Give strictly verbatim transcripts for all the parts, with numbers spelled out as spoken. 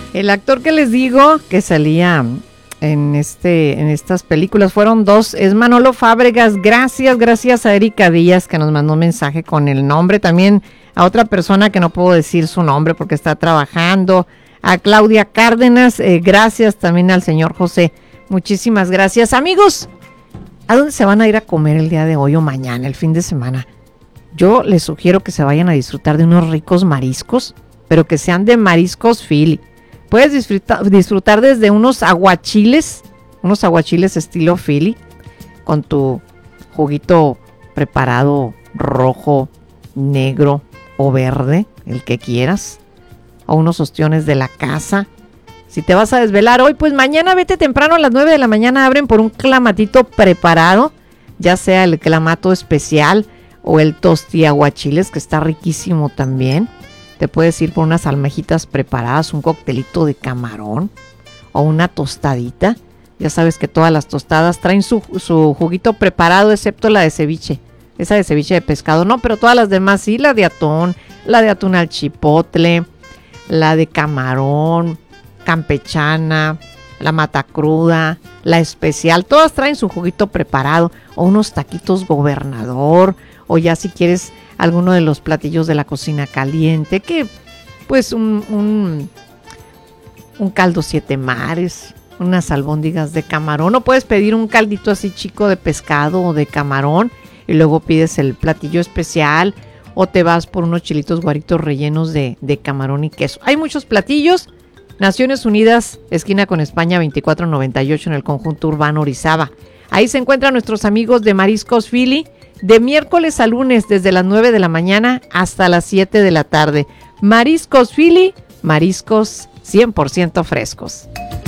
El actor que les digo que salía en este en estas películas fueron dos, es Manolo Fábregas. Gracias, gracias a Erika Díaz que nos mandó un mensaje con el nombre, también a otra persona que no puedo decir su nombre porque está trabajando, a Claudia Cárdenas, eh, gracias también al señor José, muchísimas gracias. Amigos, ¿a dónde se van a ir a comer el día de hoy o mañana, el fin de semana? Yo les sugiero que se vayan a disfrutar de unos ricos mariscos, pero que sean de mariscos Philly. Puedes disfrutar, disfrutar desde unos aguachiles, unos aguachiles estilo Philly, con tu juguito preparado rojo, negro o verde, el que quieras, o unos ostiones de la casa. Si te vas a desvelar hoy, pues mañana vete temprano a las nueve de la mañana, abren por un clamatito preparado, ya sea el clamato especial o el tosti aguachiles, que está riquísimo también. Te puedes ir por unas almejitas preparadas, un coctelito de camarón o una tostadita. Ya sabes que todas las tostadas traen su, su juguito preparado, excepto la de ceviche. Esa de ceviche de pescado no, pero todas las demás sí, la de atún, la de atún al chipotle, la de camarón, campechana, la matacruda, la especial. Todas traen su juguito preparado o unos taquitos gobernador, o ya si quieres alguno de los platillos de la cocina caliente, que pues un, un, un caldo siete mares, unas albóndigas de camarón, o puedes pedir un caldito así chico de pescado o de camarón y luego pides el platillo especial, o te vas por unos chilitos guaritos rellenos de, de camarón y queso. Hay muchos platillos. Naciones Unidas, esquina con España veinticuatro noventa y ocho en el conjunto urbano Orizaba. Ahí se encuentran nuestros amigos de Mariscos Philly, de miércoles a lunes desde las nueve de la mañana hasta las siete de la tarde. Mariscos Philly, mariscos cien por ciento frescos.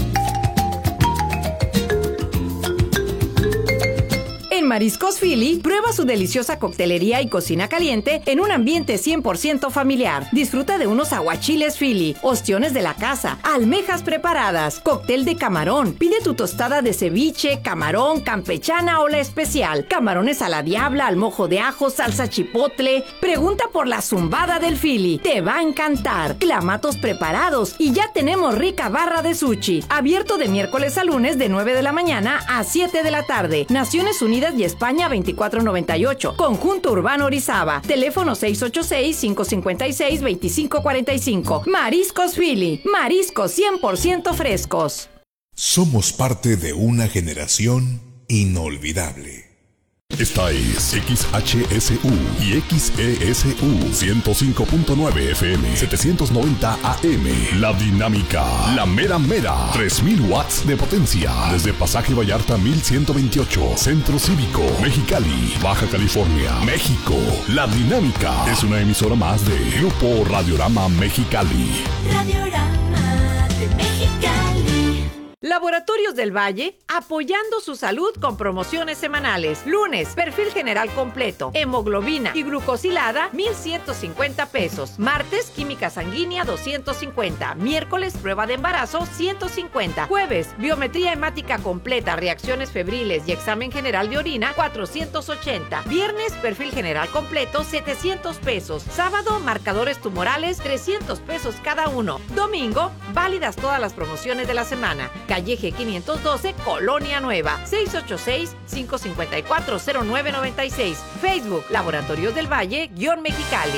En Mariscos Philly, prueba su deliciosa coctelería y cocina caliente en un ambiente cien por ciento familiar. Disfruta de unos aguachiles Philly, ostiones de la casa, almejas preparadas, cóctel de camarón. Pide tu tostada de ceviche, camarón, campechana o la especial. Camarones a la diabla, al mojo de ajo, salsa chipotle. Pregunta por la zumbada del Philly. Te va a encantar. Clamatos preparados y ya tenemos rica barra de sushi. Abierto de miércoles a lunes de nueve de la mañana a siete de la tarde. Naciones Unidas y España veinticuatro noventa y ocho. Conjunto Urbano Orizaba. Teléfono seis ocho seis, cinco cinco seis, dos cinco cuatro cinco. Mariscos Philly. Mariscos cien por ciento frescos. Somos parte de una generación inolvidable. Esta es X H S U y X E S U ciento cinco punto nueve F M, setecientos noventa A M. La Dinámica, la mera mera, tres mil watts de potencia. Desde Pasaje Vallarta mil ciento veintiocho, Centro Cívico, Mexicali, Baja California, México. La Dinámica es una emisora más de Grupo Radiorama Mexicali. Radiorama de Mexicali. Laboratorios del Valle, apoyando su salud con promociones semanales. Lunes, perfil general completo, hemoglobina y glucosilada, mil ciento cincuenta pesos. Martes, química sanguínea, doscientos cincuenta. Miércoles, prueba de embarazo, ciento cincuenta. Jueves, biometría hemática completa, reacciones febriles y examen general de orina, cuatrocientos ochenta. Viernes, perfil general completo, setecientos pesos. Sábado, marcadores tumorales, trescientos pesos cada uno. Domingo, válidas todas las promociones de la semana. Calle G quinientos doce, Colonia Nueva, seis ocho seis, cinco cinco cuatro, cero nueve nueve seis. Facebook, Laboratorios del Valle, guión Mexicali.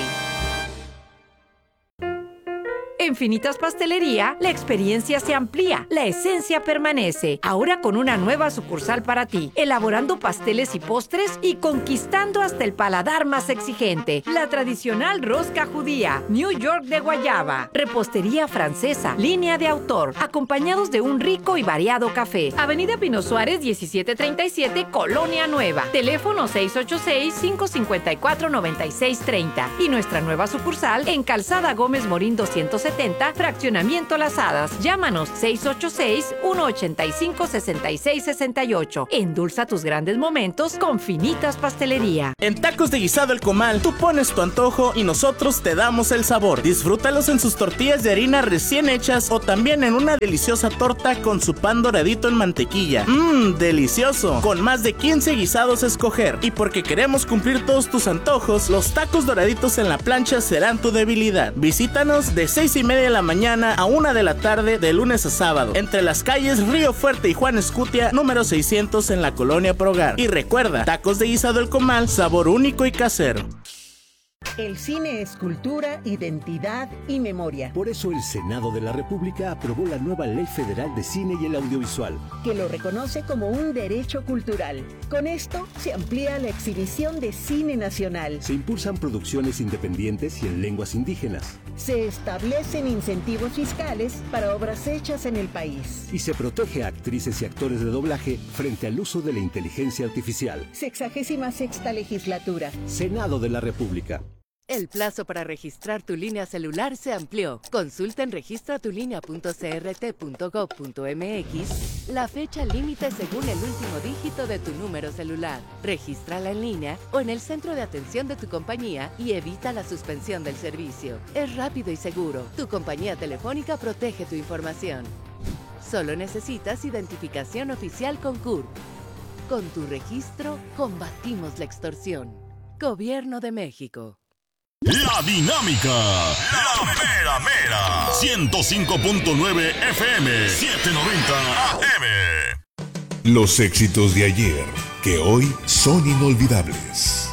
En Finitas Pastelería, la experiencia se amplía, la esencia permanece. Ahora con una nueva sucursal para ti, elaborando pasteles y postres y conquistando hasta el paladar más exigente. La tradicional rosca judía, New York de guayaba, repostería francesa, línea de autor, acompañados de un rico y variado café. Avenida Pino Suárez, diecisiete treinta y siete, Colonia Nueva. Teléfono seis ocho seis, cinco cinco cuatro, nueve seis tres cero. Y nuestra nueva sucursal en Calzada Gómez Morín doscientos setenta, Fraccionamiento Las Hadas. Llámanos seis ocho seis, uno ocho cinco, seis seis seis ocho. Endulza tus grandes momentos con Finitas Pastelería. En Tacos de Guisado El Comal, tú pones tu antojo y nosotros te damos el sabor. Disfrútalos en sus tortillas de harina recién hechas o también en una deliciosa torta con su pan doradito en mantequilla. Mmm, delicioso. Con más de quince guisados a escoger. Y porque queremos cumplir todos tus antojos, los tacos doraditos en la plancha serán tu debilidad. Visítanos de seis y media media de la mañana a una de la tarde de lunes a sábado, entre las calles Río Fuerte y Juan Escutia, número seiscientos en la colonia Progar. Y recuerda, tacos de guisado El Comal, sabor único y casero. El cine es cultura, identidad y memoria. Por eso el Senado de la República aprobó la nueva Ley Federal de Cine y el Audiovisual, que lo reconoce como un derecho cultural. Con esto se amplía la exhibición de cine nacional. Se impulsan producciones independientes y en lenguas indígenas. Se establecen incentivos fiscales para obras hechas en el país. Y se protege a actrices y actores de doblaje frente al uso de la inteligencia artificial. Sexagésima sexta legislatura. Senado de la República. El plazo para registrar tu línea celular se amplió. Consulta en registra tu línea punto c r t punto gov punto m x la fecha límite según el último dígito de tu número celular. Regístrala en línea o en el centro de atención de tu compañía y evita la suspensión del servicio. Es rápido y seguro. Tu compañía telefónica protege tu información. Solo necesitas identificación oficial con C U R P. Con tu registro, combatimos la extorsión. Gobierno de México. La Dinámica, la mera mera, ciento cinco punto nueve F M, setecientos noventa A M. Los éxitos de ayer, que hoy son inolvidables.